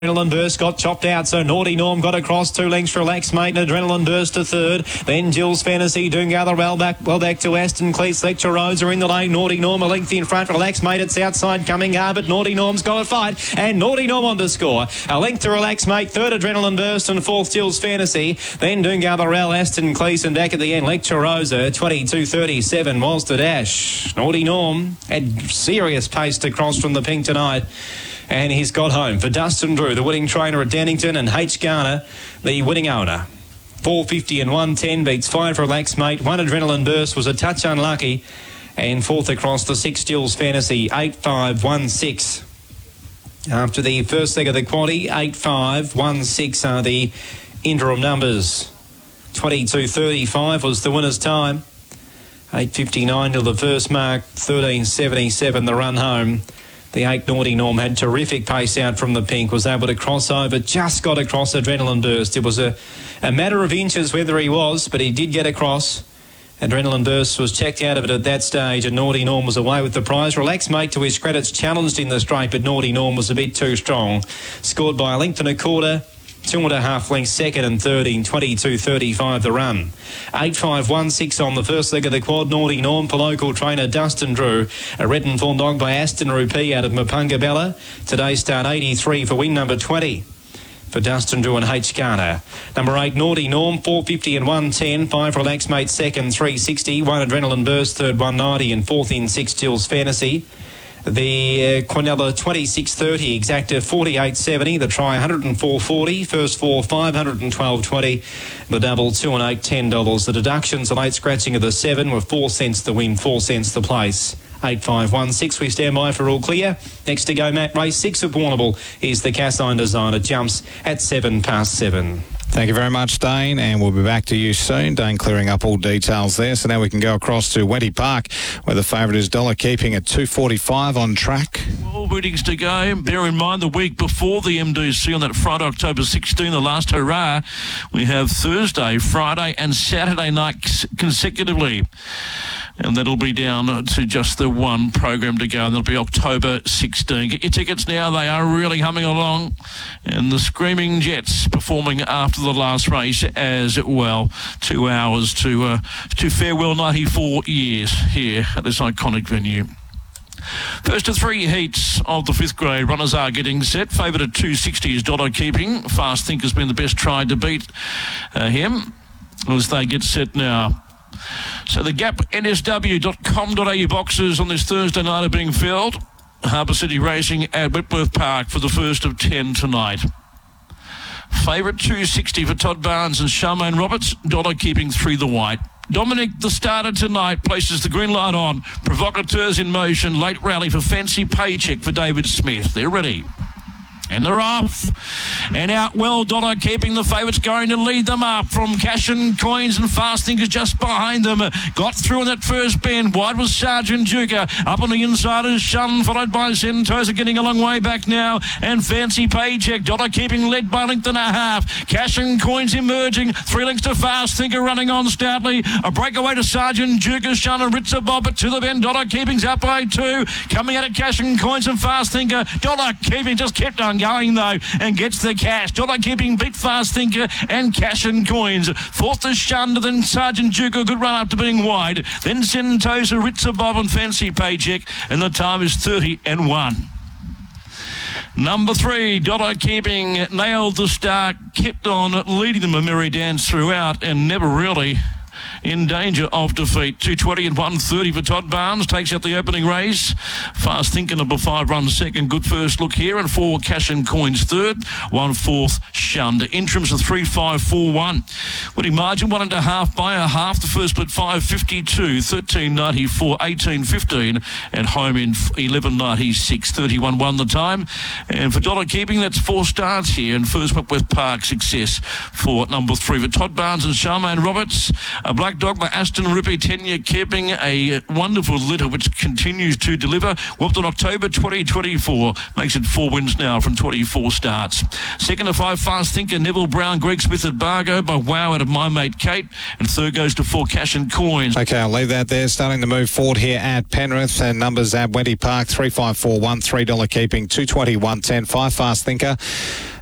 Adrenaline Burst got chopped out, so Naughty Norm got across 2 lengths. Relax Mate and Adrenaline Burst to third. Then Jill's Fantasy doing gather well back to Aston Cleese. Lecture Roads are in the lane. Naughty Norm a length in front. Relax Mate, it's outside coming hard, but Naughty Norm's got a fight, and Naughty Norm on to score. A length to Relax Mate, third Adrenaline Burst, and fourth Jill's Fantasy. Then doing gather well Aston Cleese, and back at the end Lecture Rosa 22.37 was the dash. Naughty Norm had serious pace to cross from the pink tonight. And he's got home for Dustin Drew, the winning trainer at Dannington, and H. Garner, the winning owner. 450 and 110 beats 5 Relax Mate. 1 Adrenaline Burst was a touch unlucky. And fourth across the 6 Jill's Fantasy, 8-5-1-6. After the first leg of the quaddie, 8-5-1-6 are the interim numbers. 22.35 was the winner's time. 8.59 to the first mark, 13.77 the run home. The 8 Naughty Norm had terrific pace out from the pink, was able to cross over, just got across Adrenaline Burst. It was a matter of inches whether he was, but he did get across. Adrenaline Burst was checked out of it at that stage, and Naughty Norm was away with the prize. Relax Mate, to his credits, challenged in the straight, but Naughty Norm was a bit too strong. Scored by a length and a quarter. 2.5 lengths second and third in 22.35 the run. 8-5-1-6 on the first leg of the quad. Naughty Norm for local trainer Dustin Drew. A red and fawn dog by Aston Rupee out of Mapunga Bella. Today's start 83 for win number 20 for Dustin Drew and H. Garner. Number 8 Naughty Norm, 450 and 110. 5 Relax Mate second, 360. 1 Adrenaline Burst third, 190, and fourth in 6 Jill's Fantasy. The Quinella 26.30, exacta 48.70, the try 104.40, first 4 512.20, the double 2 and 8 $10. The deductions, a late scratching of the 7 were 4 cents the win, 4 cents the place. 8-5-1-6, we stand by for all clear. Next to go, Matt, race 6 of Warrnambool is the Cassine Designer, jumps at 7:07. Thank you very much, Dane, and we'll be back to you soon. Dane clearing up all details there. So now we can go across to Wenty Park, where the favourite is Dollar Keeping at 2.45 on track. All meetings to go. Bear in mind the week before the MDC on that Friday, October 16, the last hurrah, we have Thursday, Friday and Saturday night consecutively. And that'll be down to just the one program to go, and that'll be October 16. Get your tickets now. They are really humming along. And the Screaming Jets performing after the last race as well. 2 hours to farewell 94 years here at this iconic venue. First of 3 heats of the 5th grade runners are getting set. Favoured at 260 is Dollar Keeping. Fast Think has been the best tried to beat him as they get set now. So the Gap NSW.com.au boxes on this Thursday night are being filled. Harbour City Racing at Whitworth Park for the first of 10 tonight. Favourite 260 for Todd Barnes and Charmaine Roberts. Dollar Keeping 3 the white. Dominic, the starter tonight, places the green light on. Provocateurs in motion. Late rally for Fancy Paycheck for David Smith. They're ready. And they're off. And out well, Dollar Keeping, the favourites going to lead them up from Cash and Coins, and Fast Thinkers just behind them. Got through in that first bend. Wide was Sergeant Duca. Up on the inside is Shun, followed by Sentosa, getting a long way back now. And Fancy Paycheck. Dollar Keeping led by a length and a half. Cash and Coins emerging. 3 lengths to Fast Thinker running on stoutly. A breakaway to Sergeant Duca, Shun and Ritzer Bob, but to the bend. Dollar Keeping's up by 2. Coming out of Cash and Coins and Fast Thinker. Dollar Keeping just kept on going though and gets the cash. Dollar Keeping beat Fast Thinker and Cash and Coins. Fourth is Shunda, then Sergeant Duke, good run up to being wide. Then Sentosa, Ritzer Bob and Fancy Paycheck, and the time is 30 and 1. Number 3, Dollar Keeping nailed the start, kept on leading them a merry dance throughout and never really in danger of defeat. 2:20 and 1:30 for Todd Barnes. Takes out the opening race. Fast Thinking number 5 runs second. Good first look here. And 4 Cash and Coins third. 1/4 Shunned. Interims of 3-5-4-1. Winning margin 1.5 by a half. The first split 5.52, 13.94, 18.15, and home in 11.96, 31.1 the time. And for Dollar Keeping, that's 4 starts here. And first Whitworth Park success for number 3 for Todd Barnes and Charmaine Roberts. A Black Dog by Aston Rippey, 10-year keeping, a wonderful litter which continues to deliver. Whooped in October 2024, makes it 4 wins now from 24 starts. Second to 5, Fast Thinker, Neville Brown, Greg Smith at Bargo by Wow out of My Mate Kate, and third goes to 4 Cash and Coins. Okay, I'll leave that there. Starting to move forward here at Penrith, and numbers at Wenty Park, 354-1, $3 keeping, 220-110, 5 Fast Thinker.